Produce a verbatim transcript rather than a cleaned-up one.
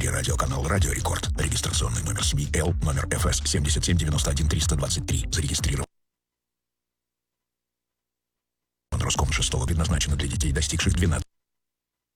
эфире радиоканал «Радио Рекорд». Регистрационный номер СМИ Л, номер эф эс семь семь девять один три два три. Зарегистрирован. Роском шестого предназначено для детей, достигших двенадцати.